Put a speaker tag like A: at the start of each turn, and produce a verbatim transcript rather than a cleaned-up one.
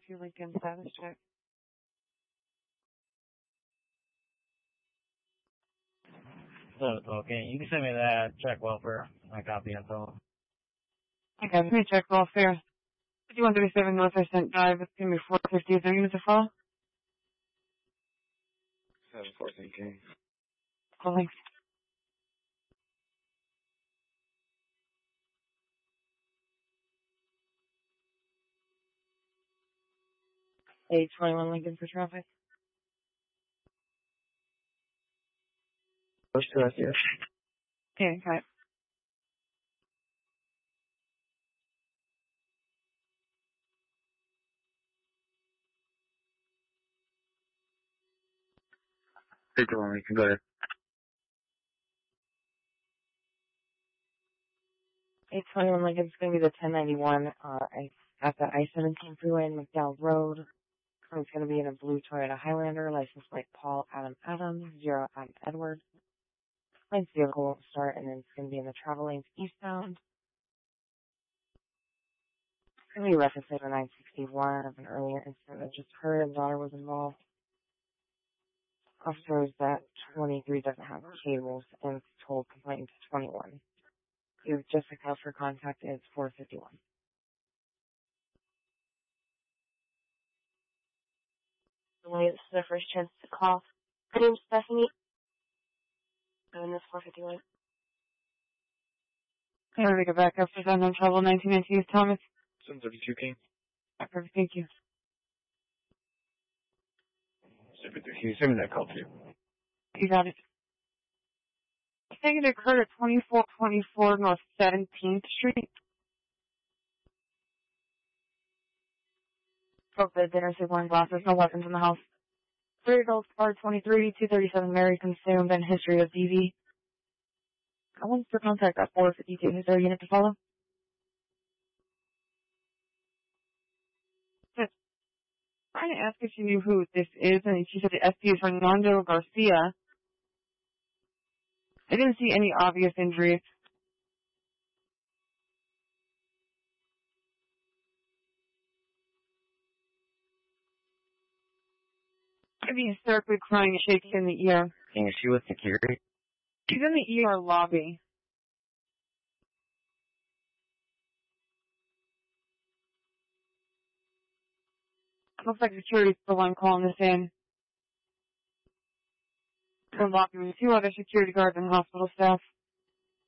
A: two Lincoln status check.
B: So, okay, you can send me that check welfare. I copy info.
A: Okay, let me check welfare. fifty-one thirty-seven North Ascent Drive. It's going to be four fifty. Is there units to follow?
C: seven four thinking.
A: Calling. eight twenty-one Lincoln for traffic.
C: Push to us, yes.
A: Okay, got it.
C: fifty-one Lincoln, go ahead.
A: eight twenty-one Lincoln's going to be the ten ninety-one uh, at the I seventeen freeway in McDowell Road. It's going to be in a blue Toyota Highlander, license plate Paul Adam Adams, zero Adam Edward. Lights vehicle won't start, and then it's going to be in the travel lanes eastbound. It's going to be referenced to nine sixty-one of an earlier incident that just her and daughter was involved. Officers that twenty-three doesn't have cables and told complainant to twenty-one. If Jessica for contact is four fifty-one.
D: This is their first chance to call. My name's Stephanie. And this four fifty-one.
A: Hey, we're going to go back up for unknown trouble, nineteen nineteen Thomas.
C: seven thirty-two King.
A: Perfect, thank you.
C: seven thirty-two, send me that call too.
A: You got it. I think it occurred at twenty-four twenty-four North seventeenth Street. Broke the dinner table and glasses, no weapons in the house. Three adults, car twenty-three, two thirty-seven Mary consumed, and history of D V. I want for contact at four fifty-two. Is there a unit to follow? Just trying to ask if she knew who this is, and she said the S P is Fernando Garcia. I didn't see any obvious injuries. Maybe hysterically crying and shaking in the ear.
C: King, is she with security?
A: She's in the E R lobby. Looks like security's the one calling this in. We're locking with two other security guards and hospital staff.